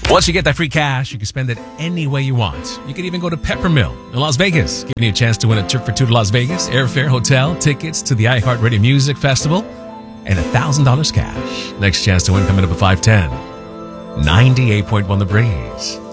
Once you get that free cash, you can spend it any way you want. You can even go to Peppermill in Las Vegas, giving you a chance to win a trip for two to Las Vegas, airfare, hotel, tickets to the iHeartRadio Music Festival, and $1,000 cash. Next chance to win coming up at 5:10. 98.1 The Breeze.